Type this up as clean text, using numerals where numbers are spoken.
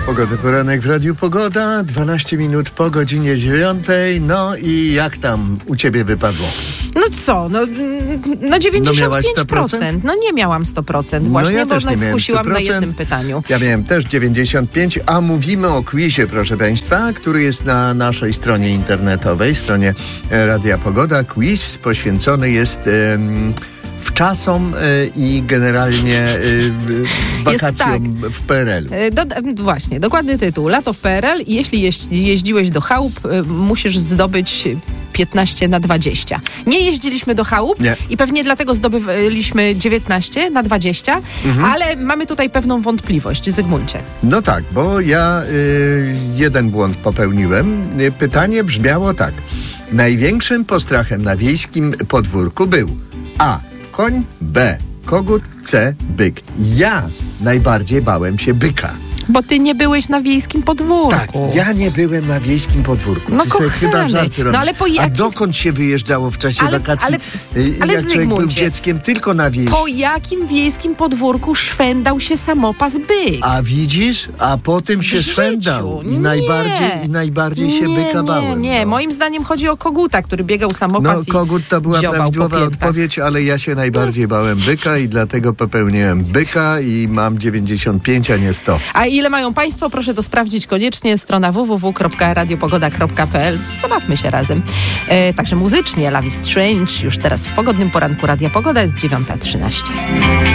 Pogoda, poranek w Radiu Pogoda, 12 minut po godzinie 9. No i jak tam u ciebie wypadło? No co, no 95%. No nie miałam 100%. Właśnie, ja też nie skusiłam na 100%. jednym pytaniu. Ja miałem też 95, a mówimy o quizie, proszę państwa, który jest na naszej stronie internetowej, stronie Radia Pogoda. Quiz poświęcony jest wczasom i generalnie wakacjom w PRL-u. Właśnie, dokładny tytuł. Lato w PRL i jeśli jeździłeś do chałup, musisz zdobyć 15/20. Nie jeździliśmy do chałup i pewnie dlatego zdobywaliśmy 19/20, ale mamy tutaj pewną wątpliwość. Zygmuncie. No tak, bo ja jeden błąd popełniłem. Pytanie brzmiało tak. Największym postrachem na wiejskim podwórku był A. Koń, B. Kogut, C. Byk. Ja najbardziej bałem się byka. Bo ty nie byłeś na wiejskim podwórku. Tak, ja nie byłem na wiejskim podwórku. No ty sobie chyba żarty robisz. Ale A dokąd się wyjeżdżało w czasie wakacji? Ale jak człowiek był dzieckiem tylko na wieś. Po jakim wiejskim podwórku szwendał się samopas byk? A widzisz? A potem się szwendał. I najbardziej się byka bałem. Nie, moim zdaniem chodzi o koguta, który biegał samopas i kogut to była prawidłowa odpowiedź, ale ja się najbardziej bałem byka i dlatego popełniłem byka i mam 95, a nie 100. A ile mają państwo? Proszę to sprawdzić koniecznie. Strona www.radiopogoda.pl. Zabawmy się razem. Także muzycznie Love is Strange. Już teraz w pogodnym poranku Radia Pogoda jest 9:13.